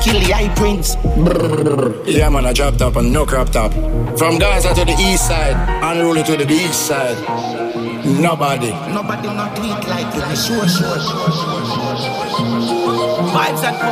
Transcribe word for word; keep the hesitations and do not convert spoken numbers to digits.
kill the high prince. Brrr. Yeah man, I drop top and no crop top. From Gaza to the east side, unruly to the beach side. Nobody. Nobody not do it like you. Sure, sure, sure, sure, sure, sure. Vibes that